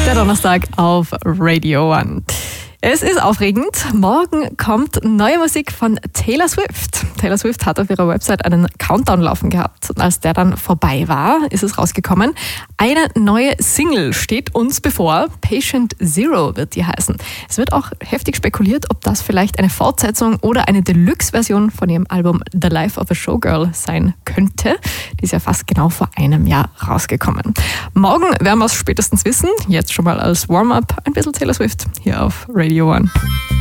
Der Donnerstag auf Radio One. Es ist aufregend. Morgen kommt neue Musik von Taylor Swift. Taylor Swift hat auf ihrer Website einen Countdown laufen gehabt. Und als der dann vorbei war, ist es rausgekommen. Eine neue Single steht uns bevor. Patient Zero wird die heißen. Es wird auch heftig spekuliert, ob das vielleicht eine Fortsetzung oder eine Deluxe-Version von ihrem Album The Life of a Showgirl sein könnte. Die ist ja fast genau vor einem Jahr rausgekommen. Morgen werden wir es spätestens wissen. Jetzt schon mal als Warm-up ein bisschen Taylor Swift hier auf Radio One.